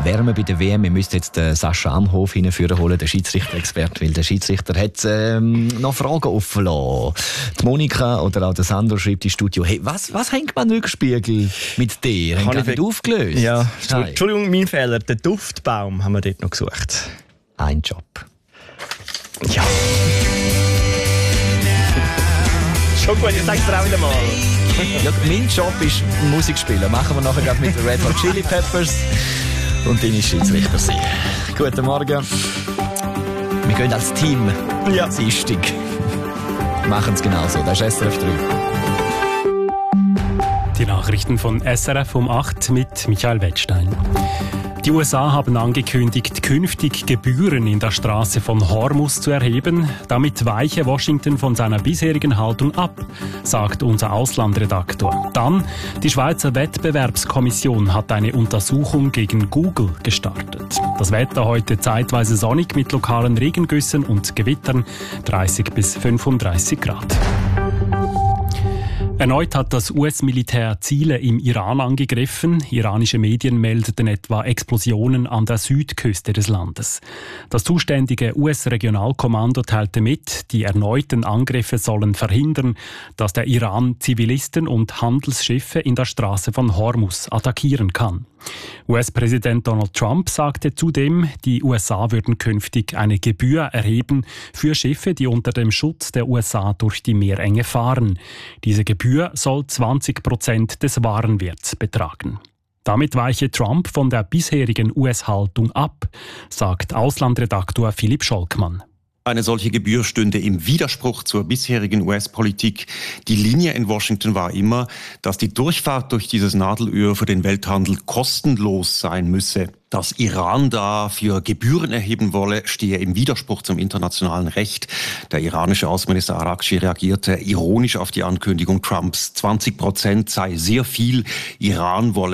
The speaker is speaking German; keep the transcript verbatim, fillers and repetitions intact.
wärmen bei der W M. Wir müssen jetzt den Sascha Amhof hinführen holen, den Schiedsrichter-Experte, weil der Schiedsrichter hat ähm, noch Fragen offen lassen. Die Monika oder auch der Sandro schreibt im Studio, hey, was, was hängt man Rückspiegel mit dir? Haben wir nicht aufgelöst? Ja, Entschuldigung, mein Fehler. Den Duftbaum haben wir dort noch gesucht. Ein Job. Ja. Schon gut, ich sag's dir auch wieder mal. Ja, mein Job ist Musik spielen. Machen wir nachher gerade mit den Red Hot Chili Peppers. Und deine Schiedsrichter sein. Guten Morgen. Wir gehen als Team. Ja. Dienstag. Machen es genauso. Das ist S R F drei. Die Nachrichten von S R F um acht mit Michael Wettstein. Die U S A haben angekündigt, künftig Gebühren in der Straße von Hormuz zu erheben. Damit weiche Washington von seiner bisherigen Haltung ab, sagt unser Auslandredaktor. Dann, die Schweizer Wettbewerbskommission hat eine Untersuchung gegen Google gestartet. Das Wetter heute zeitweise sonnig mit lokalen Regengüssen und Gewittern, dreißig bis fünfunddreißig Grad. Erneut hat das U S-Militär Ziele im Iran angegriffen. Iranische Medien meldeten etwa Explosionen an der Südküste des Landes. Das zuständige U S-Regionalkommando teilte mit, die erneuten Angriffe sollen verhindern, dass der Iran Zivilisten und Handelsschiffe in der Straße von Hormuz attackieren kann. U S-Präsident Donald Trump sagte zudem, die U S A würden künftig eine Gebühr erheben für Schiffe, die unter dem Schutz der U S A durch die Meerenge fahren. Diese Gebühr soll zwanzig Prozent des Warenwerts betragen. Damit weiche Trump von der bisherigen U S-Haltung ab, sagt Auslandredaktor Philipp Scholkmann. Eine solche Gebühr stünde im Widerspruch zur bisherigen U S-Politik. Die Linie in Washington war immer, dass die Durchfahrt durch dieses Nadelöhr für den Welthandel kostenlos sein müsse. Dass Iran dafür Gebühren erheben wolle, stehe im Widerspruch zum internationalen Recht. Der iranische Außenminister Araghchi reagierte ironisch auf die Ankündigung Trumps. zwanzig Prozent sei sehr viel. Iran wolle